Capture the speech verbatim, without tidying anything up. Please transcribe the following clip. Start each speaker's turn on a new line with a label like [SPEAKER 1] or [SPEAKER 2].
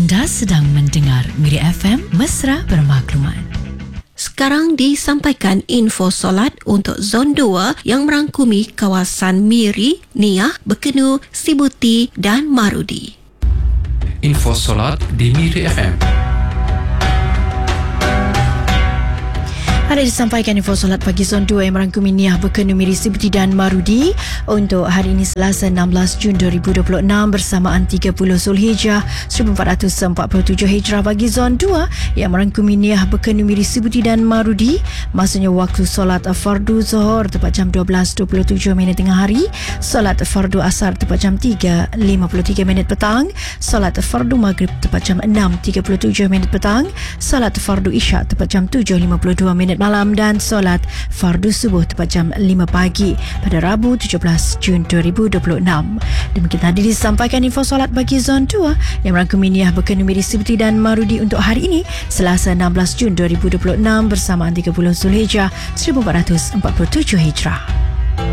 [SPEAKER 1] Anda sedang mendengar Miri F M, Mesra Bermaklumat.
[SPEAKER 2] Sekarang disampaikan info solat untuk Zon dua yang merangkumi kawasan Miri, Niah, Bekenu, Sibuti dan Marudi.
[SPEAKER 3] Info solat di Miri F M.
[SPEAKER 4] Ada disampaikan info solat pagi Zon dua yang merangkumi Niah, Bekenu, Miri, Sibuti dan Marudi untuk hari ini Selasa enam belas Jun dua ribu dua puluh enam bersamaan tiga puluh Zulhijjah seribu empat ratus empat puluh tujuh Hijrah. Bagi Zon dua yang merangkumi Niah, Bekenu, Miri, Sibuti dan Marudi, masanya waktu solat fardu Zuhur tepat jam dua belas dua puluh tujuh minit tengah hari, solat fardu Asar tepat jam tiga lima puluh tiga minit petang, solat fardu Maghrib tepat jam enam tiga puluh tujuh minit petang, solat fardu Isyak tepat jam tujuh lima puluh dua minit malam dan solat fardu subuh tepat jam lima pagi pada Rabu tujuh belas Jun dua ribu dua puluh enam. Demikian tadi disampaikan info solat bagi Zon dua yang merangkumi Niah, Bekenu, Miri, Sibuti dan Marudi untuk hari ini Selasa enam belas Jun dua ribu dua puluh enam bersamaan tiga puluh Zulhijjah seribu empat ratus empat puluh tujuh Hijrah.